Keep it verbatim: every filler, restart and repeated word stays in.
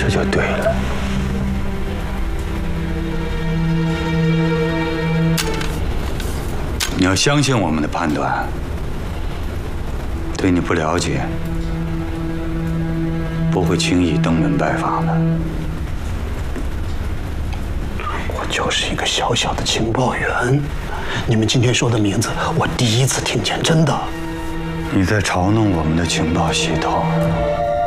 这就对了。你要相信我们的判断。对你不了解，不会轻易登门拜访的。 我就是一个小小的情报员，你们今天说的名字，我第一次听见，真的。 你在嘲弄我们的情报系统。